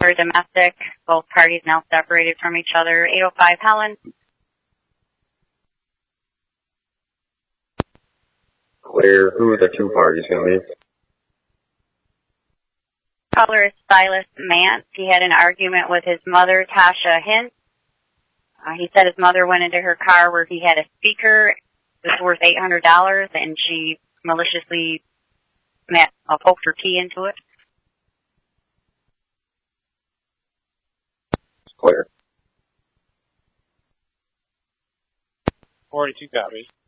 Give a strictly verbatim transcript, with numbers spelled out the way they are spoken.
for domestic. Both parties now separated from each other. eight oh five Helen. Clear. Who are the two parties going to be? Caller is Silas Mance. He had an argument with his mother, Tasha Hint. Uh, he said his mother went into her car where he had a speaker. It was worth eight hundred dollars, and she maliciously met, uh, poked her key into it. Clear. forty-two copies.